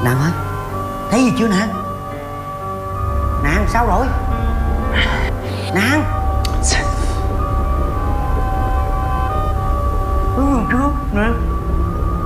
Nàng ơi, thấy gì chưa nàng? Nàng sao rồi? Nàng trước nè.